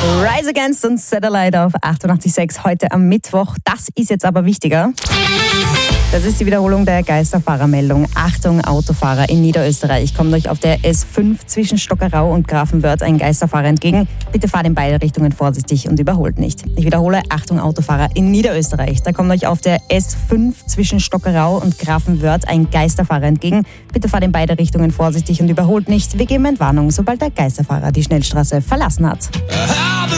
Rise Against und Satellite auf 88.6 heute am Mittwoch. Das ist jetzt aber wichtiger. Das ist die Wiederholung der Geisterfahrermeldung. Achtung, Autofahrer in Niederösterreich. Kommt euch auf der S5 zwischen Stockerau und Grafenwörth ein Geisterfahrer entgegen. Bitte fahrt in beide Richtungen vorsichtig und überholt nicht. Ich wiederhole, Achtung, Autofahrer in Niederösterreich. Da kommt euch auf der S5 zwischen Stockerau und Grafenwörth ein Geisterfahrer entgegen. Bitte fahrt in beide Richtungen vorsichtig und überholt nicht. Wir geben Entwarnung, sobald der Geisterfahrer die Schnellstraße verlassen hat.